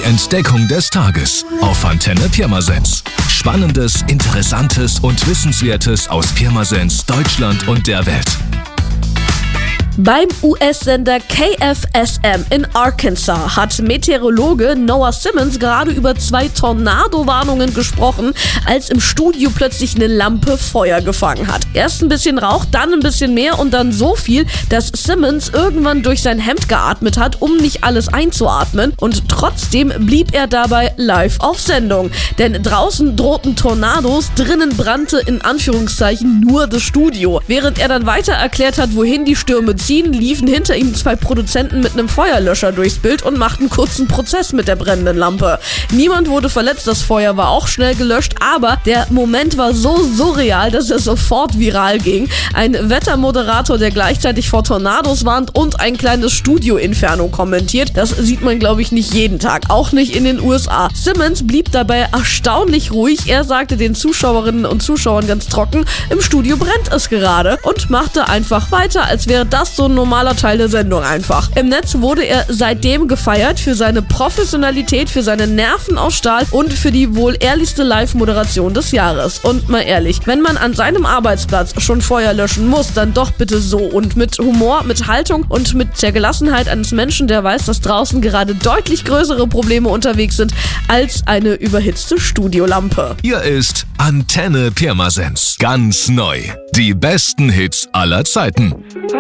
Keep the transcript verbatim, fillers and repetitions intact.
Die Entdeckung des Tages auf Antenne Pirmasens. Spannendes, Interessantes und Wissenswertes aus Pirmasens, Deutschland und der Welt. Beim U S-Sender K F S M in Arkansas hat Meteorologe Noah Simmons gerade über zwei Tornado-Warnungen gesprochen, als im Studio plötzlich eine Lampe Feuer gefangen hat. Erst ein bisschen Rauch, dann ein bisschen mehr und dann so viel, dass Simmons irgendwann durch sein Hemd geatmet hat, um nicht alles einzuatmen. Und trotzdem blieb er dabei live auf Sendung. Denn draußen drohten Tornados, drinnen brannte in Anführungszeichen nur das Studio. Während er dann weiter erklärt hat, wohin die Stürme ziehen, liefen hinter ihm zwei Produzenten mit einem Feuerlöscher durchs Bild und machten kurzen Prozess mit der brennenden Lampe. Niemand wurde verletzt, das Feuer war auch schnell gelöscht, aber der Moment war so surreal, dass er sofort viral ging. Ein Wettermoderator, der gleichzeitig vor Tornados warnt und ein kleines Studio-Inferno kommentiert, das sieht man, glaube ich, nicht jeden Tag, auch nicht in den U S A. Simmons blieb dabei erstaunlich ruhig. Er sagte den Zuschauerinnen und Zuschauern ganz trocken, im Studio brennt es gerade, und machte einfach weiter, als wäre das so ein normaler Teil der Sendung einfach. Im Netz wurde er seitdem gefeiert für seine Professionalität, für seine Nerven aus Stahl und für die wohl ehrlichste Live-Moderation des Jahres. Und mal ehrlich, wenn man an seinem Arbeitsplatz schon Feuer löschen muss, dann doch bitte so und mit Humor, mit Haltung und mit der Gelassenheit eines Menschen, der weiß, dass draußen gerade deutlich größere Probleme unterwegs sind als eine überhitzte Studiolampe. Hier ist Antenne Pirmasens. Ganz neu. Die besten Hits aller Zeiten.